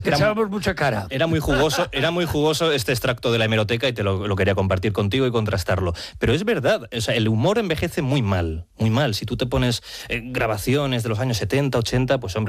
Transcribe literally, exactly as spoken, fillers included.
Que Era, echábamos mucha cara. era muy jugoso, era muy jugoso este extracto de la hemeroteca y te lo, lo quería compartir contigo y contrastarlo. Pero es verdad, o sea, el humor envejece muy mal, muy mal. Si tú te pones eh, grabaciones de los años setenta, ochenta, pues hombre,